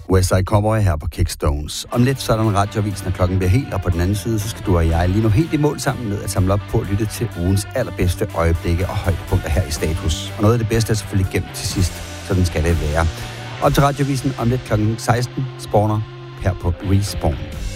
Westside Cowboy her på Kickstones. Om lidt så er der en radioavis, når klokken bliver helt, og på den anden side, så skal du og jeg lige nu helt i mål sammen med at samle op på at lytte til ugens allerbedste øjeblikke og højdepunkter her i Status. Og noget af det bedste er selvfølgelig gemt til sidst, sådan skal det være. Op til radioavisen om lidt klokken 16 spawner her på Respawn.